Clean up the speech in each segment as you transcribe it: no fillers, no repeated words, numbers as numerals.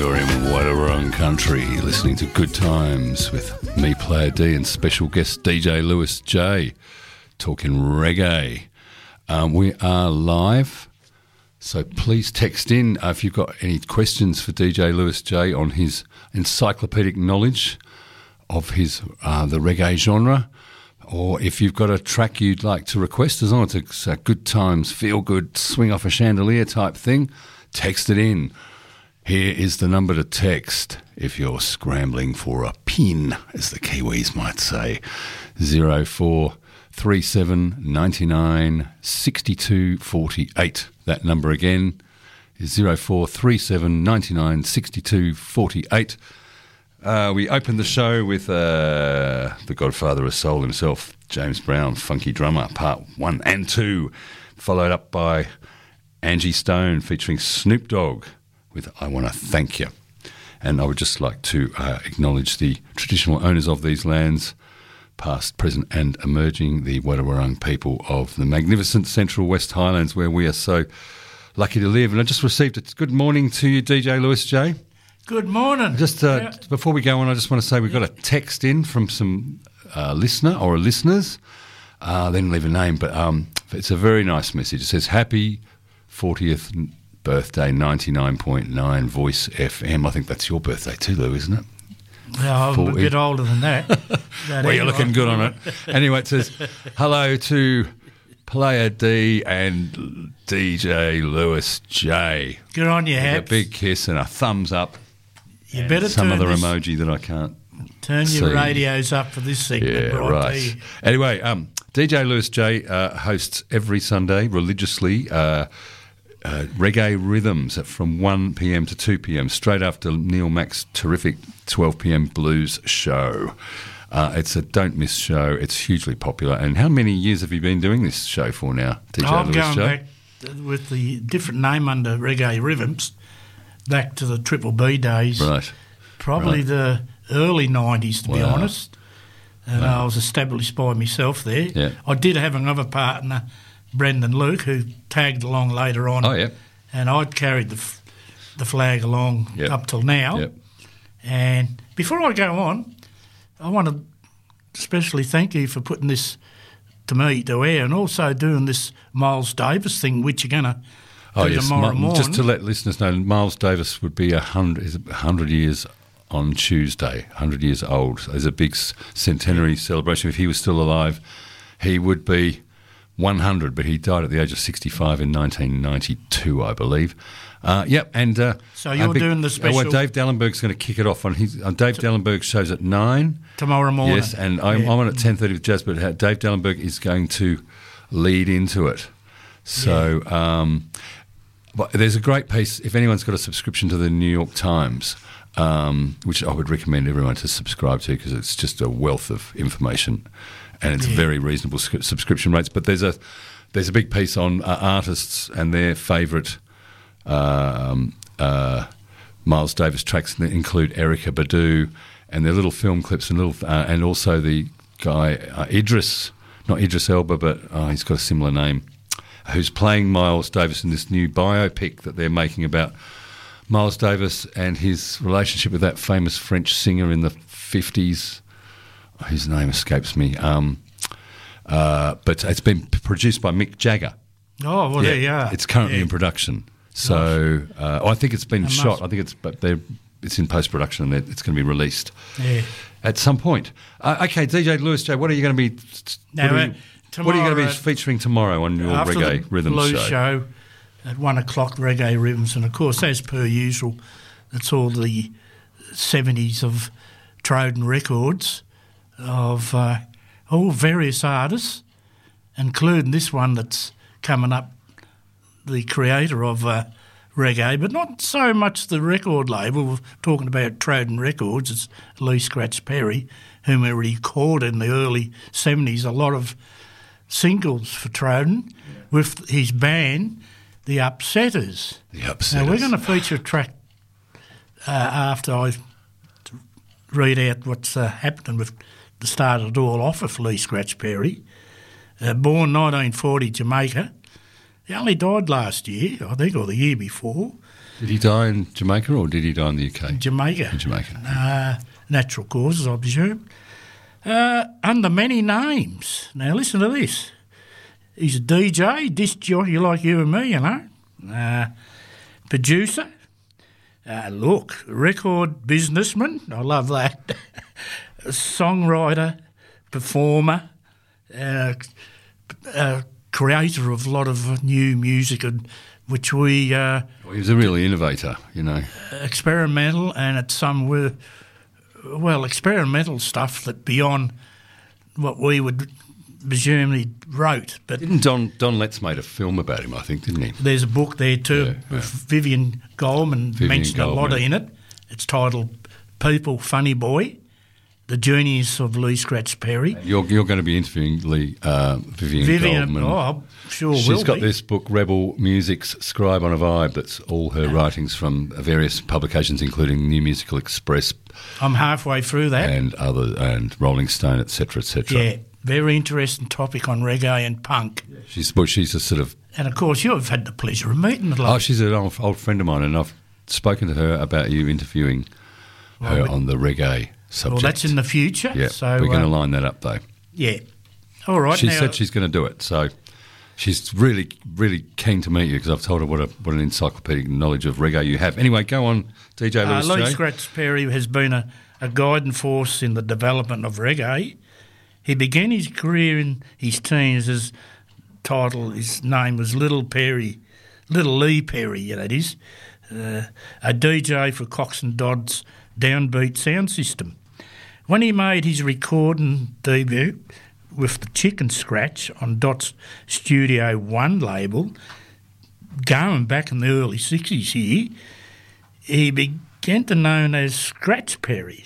You're in Wadawurrung country, listening to Good Times with me, Player D, and special guest DJ Lewis J, talking reggae. We are live, so please text in if you've got any questions for DJ Lewis J on his encyclopedic knowledge of his the reggae genre, or if you've got a track you'd like to request, as long as it's a Good Times, feel good, swing off a chandelier type thing, text it in. Here is the number to text if you're scrambling for a pin, as the Kiwis might say. 0437 99 62 48. That number again is 0437 99 62 48. We opened the show with the Godfather of Soul himself, James Brown, Funky Drummer, Part 1 and 2, followed up by Angie Stone featuring Snoop Dogg with I Want to Thank You. And I would just like to acknowledge the traditional owners of these lands, past, present and emerging, the Wadawurrung people of the magnificent Central West Highlands, where we are so lucky to live. And I just received a good morning to you, DJ Lewis J. Good morning. Just before we go on, I just want to say we've got a text in from some listener or listeners. Then leave a name, but it's a very nice message. It says, happy 40th birthday, 99.9 Voice FM. I think that's your birthday too, Lou, isn't it? Well, I'm a bit older than that. Well, you're looking good on it. Anyway, it says, hello to Player D and DJ Lewis J. Good on you, Haps. A big kiss and a thumbs up. You better some other emoji that I can't turn see. Your radios up for this segment. Yeah, right. Anyway, DJ Lewis J hosts every Sunday religiously reggae rhythms from 1 p.m. to 2 p.m. straight after Neil Mack's terrific 12 p.m. blues show. It's a don't miss show. It's hugely popular. And how many years have you been doing this show for now, DJ I'm Lewis J? going back with the different name under Reggae Rhythms back to the Triple B days. Right. Probably the early 90s, to be Wow. honest. And I was established by myself there. Yeah. I did have another partner, Brendan Luke, who tagged along later on. Oh, yeah. And I'd carried the flag along up till now. Yep. And before I go on, I want to especially thank you for putting this to me to air, and also doing this Miles Davis thing, which you're going to do tomorrow morning. Just to let listeners know, Miles Davis would be 100 years on Tuesday, 100 years old. So there's a big centenary celebration. If he was still alive, he would be 100, but he died at the age of 65 in 1992, I believe. And so you're doing the special. Well, Dave Dallenberg's going to kick it off on his Dave Dallenberg shows at 9 tomorrow morning. Yes, and I'm on at 10:30 with Jazz, but Dave Dallenberg is going to lead into it. So, but there's a great piece. If anyone's got a subscription to the New York Times, which I would recommend everyone to subscribe to, because it's just a wealth of information. And it's very reasonable subscription rates. But there's a big piece on artists and their favourite Miles Davis tracks that include Erykah Badu, and their little film clips and also the guy not Idris Elba, but he's got a similar name, who's playing Miles Davis in this new biopic that they're making about Miles Davis and his relationship with that famous French singer in the 50s. His name escapes me. But it's been produced by Mick Jagger. Oh, well, there you are. It's currently in production. So I think it's been shot. I think it's in post-production, and it's going to be released at some point. Okay, DJ Lewis J, what are you going to be? What are you going to be featuring tomorrow on your Reggae Rhythms show? Show at 1 o'clock, Reggae Rhythms, and of course, as per usual, it's all the 70s of Troden Records of all various artists, including this one that's coming up, the creator of reggae, but not so much the record label. We're talking about Troden Records. It's Lee Scratch Perry, whom we recorded in the early 70s a lot of singles for Troden with his band, The Upsetters. Now, we're going to feature a track after I read out what's happening with the started it all off with Lee Scratch Perry. Born 1940, Jamaica. He only died last year, I think, or the year before. Did he die in Jamaica or did he die in the UK? Jamaica. In Jamaica. Natural causes, I presume. Under many names. Now listen to this. He's a DJ, disc jockey like you and me, you know. Producer. Record businessman. I love that. Songwriter, performer, creator of a lot of new music, which we... he was a real innovator, you know. Experimental, and it's some were... Well, experimental stuff that beyond what we would presume he wrote. But didn't Don Letts made a film about him, I think, didn't he? There's a book there too with Vivian Goldman mentioned a lot in it. It's titled People, Funny Boy, The Journeys of Lee Scratch Perry. You're going to be interviewing Vivian Goldman. Oh, I'm sure She's got this book, Rebel Music's Scribe on a Vibe, that's all her writings from various publications, including New Musical Express. I'm halfway through that. And Rolling Stone, etc., etc. Yeah, very interesting topic on reggae and punk. She's a sort of... And, of course, you've had the pleasure of meeting her. Oh, she's an old friend of mine, and I've spoken to her about you interviewing her on the reggae subject. Well, that's in the future. Yeah, so, we're going to line that up, though. Yeah. All right. She said she's going to do it, so... She's really, really keen to meet you because I've told her what an encyclopedic knowledge of reggae you have. Anyway, go on, DJ Lewis J. Lee Scratch Perry has been a guiding force in the development of reggae. He began his career in his teens his name was Little Lee Perry, that is, a DJ for Cox and Dodd's Downbeat sound system. When he made his recording debut with the Chicken Scratch on Dot's Studio One label, going back in the early 60s here, he began to known as Scratch Perry.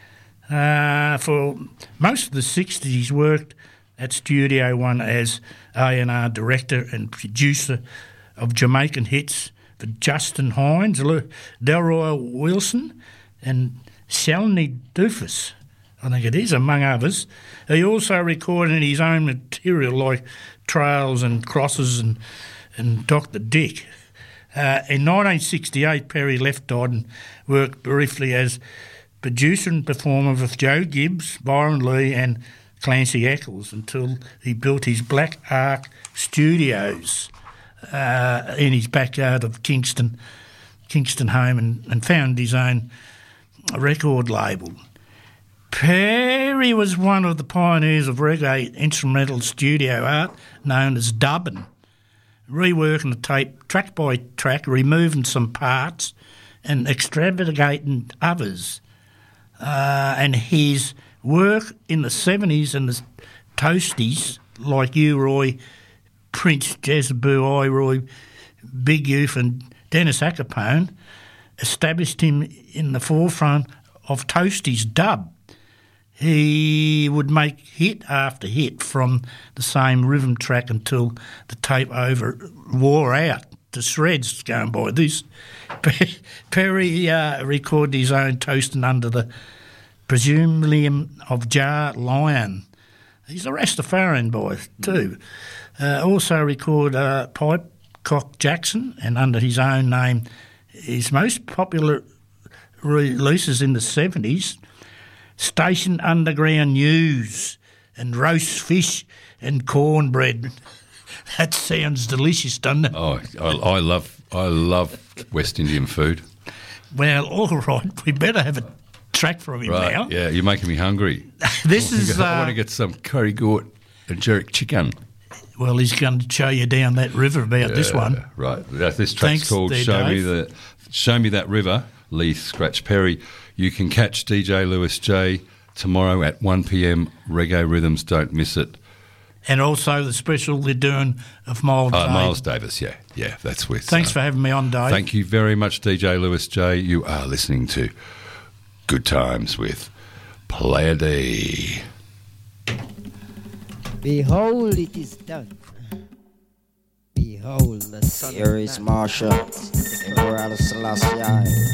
For most of the 60s, he's worked at Studio One as A&R director and producer of Jamaican hits for Justin Hines, Delroy Wilson and Shalini Doofus, I think it is, among others. He also recorded his own material like Trails and Crosses and Dr. Dick. In 1968, Perry left Dodd and worked briefly as producer and performer with Joe Gibbs, Byron Lee and Clancy Eccles until he built his Black Ark Studios in his backyard of Kingston home and found his own record label. Perry was one of the pioneers of reggae instrumental studio art known as dubbing, reworking the tape track by track, removing some parts and extravagating others. And his work in the 70s and the Toasties, like you, Roy, Prince, Jezebel, I, Roy, Big Youth and Dennis Acapone, established him in the forefront of Toasties dub. He would make hit after hit from the same rhythm track until the tape wore out to shreds going by this. Perry recorded his own toasting under the presumption of Jar Lion. He's a Rastafarian boy too. Also recorded Pipe Cock Jackson, and under his own name, his most popular releases in the 70s, Station Underground News and Roast Fish and Cornbread. That sounds delicious, doesn't it? Oh, I love West Indian food. Well, all right, we better have a track from him now. Yeah, you're making me hungry. I want to get some curry goat and jerk chicken. Well, he's going to show you down that river about this one. Right. This track's called Show Me That River, Lee Scratch Perry. You can catch DJ Lewis J tomorrow at 1 p.m. Reggae Rhythms, don't miss it. And also the special they're doing of Miles Davis, yeah, that's with. Thanks for having me on, Dave. Thank you very much, DJ Lewis J. You are listening to Good Times with Player D. Behold, it is done. Behold, the sun. Here is Marsha, Emperor Selassie.